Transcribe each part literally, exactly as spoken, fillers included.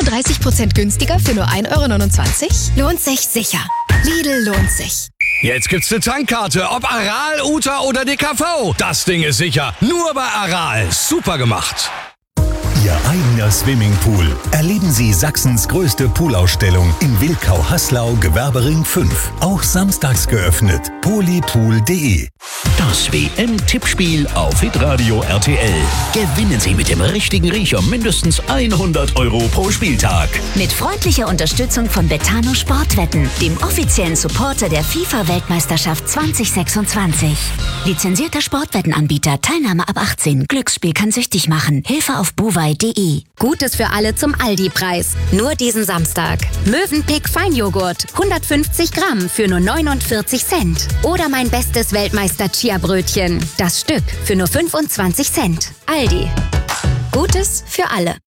fünfunddreißig Prozent günstiger für nur ein Euro neunundzwanzig? Lohnt sich sicher. Lidl lohnt sich. Jetzt gibt's eine Tankkarte, ob Aral, Uta oder D K V. Das Ding ist sicher. Nur bei Aral. Super gemacht. Ihr eigener Swimmingpool. Erleben Sie Sachsens größte Poolausstellung in Wilkau-Haslau, Gewerbering fünf. Auch samstags geöffnet. polypool punkt de. Das W M-Tippspiel auf Hitradio R T L. Gewinnen Sie mit dem richtigen Riecher mindestens hundert Euro pro Spieltag. Mit freundlicher Unterstützung von Betano Sportwetten, dem offiziellen Supporter der FIFA-Weltmeisterschaft zwanzig sechsundzwanzig. Lizenzierter Sportwettenanbieter, Teilnahme ab achtzehn. Glücksspiel kann süchtig machen. Hilfe auf buwei punkt de. Gutes für alle zum Aldi-Preis. Nur diesen Samstag. Mövenpick Feinjoghurt, hundertfünfzig Gramm für nur neunundvierzig Cent. Oder mein bestes Weltmeister-Chia-Brötchen. Das Stück für nur fünfundzwanzig Cent. Aldi. Gutes für alle.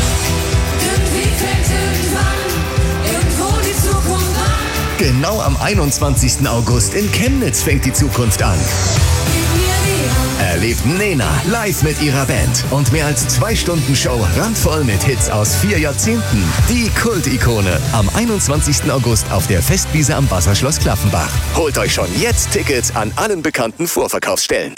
Genau am einundzwanzigsten August in Chemnitz fängt die Zukunft an. Erlebt Nena live mit ihrer Band und mehr als zwei Stunden Show randvoll mit Hits aus vier Jahrzehnten. Die Kult-Ikone am einundzwanzigsten August auf der Festwiese am Wasserschloss Klaffenbach. Holt euch schon jetzt Tickets an allen bekannten Vorverkaufsstellen.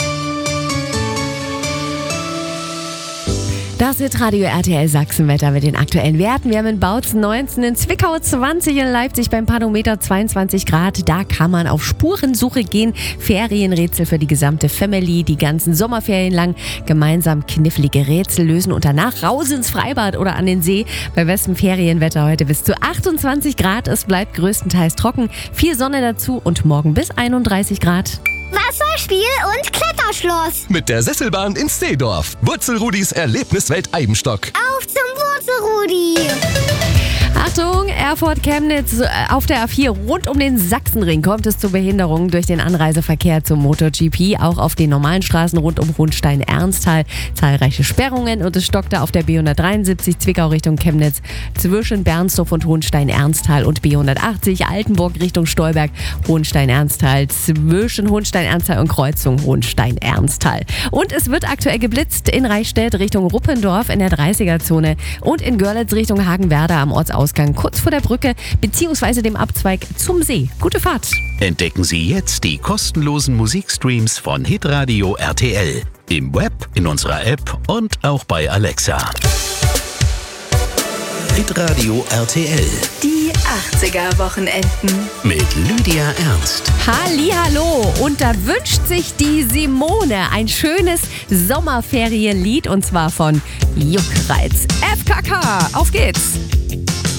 Das ist Radio R T L Sachsenwetter mit den aktuellen Werten. Wir haben in Bautzen neunzehn, in Zwickau zwanzig, in Leipzig beim Panometer zweiundzwanzig Grad. Da kann man auf Spurensuche gehen. Ferienrätsel für die gesamte Family, die ganzen Sommerferien lang. Gemeinsam knifflige Rätsel lösen und danach raus ins Freibad oder an den See. Bei bestem Ferienwetter heute bis zu achtundzwanzig Grad. Es bleibt größtenteils trocken. Viel Sonne dazu und morgen bis einunddreißig Grad. Wasserspiel und Kletterschloss. Mit der Sesselbahn in Steedorf. Wurzelrudis Erlebniswelt Eibenstock. Auf zum Wurzelrudi. Achtung, Erfurt-Chemnitz auf der A vier rund um den Sachsenring kommt es zu Behinderungen durch den Anreiseverkehr zum MotoGP. Auch auf den normalen Straßen rund um Hohenstein-Ernsthal zahlreiche Sperrungen und es stockte auf der B hundertdreiundsiebzig Zwickau Richtung Chemnitz zwischen Bernsdorf und Hohenstein-Ernsthal und B hundertachtzig Altenburg Richtung Stolberg, Hohenstein-Ernsthal zwischen Hohenstein-Ernsthal und Kreuzung Hohenstein-Ernsthal. Und es wird aktuell geblitzt in Reichstätt Richtung Ruppendorf in der dreißiger-Zone und in Görlitz Richtung Hagenwerder am Ortsausgang kurz vor der Brücke bzw. dem Abzweig zum See. Gute Fahrt! Entdecken Sie jetzt die kostenlosen Musikstreams von Hitradio R T L. Im Web, in unserer App und auch bei Alexa. Hitradio R T L. Die achtziger-Wochenenden. Mit Lydia Ernst. Hallihallo! Und da wünscht sich die Simone ein schönes Sommerferienlied und zwar von Juckreiz. F K K, auf geht's!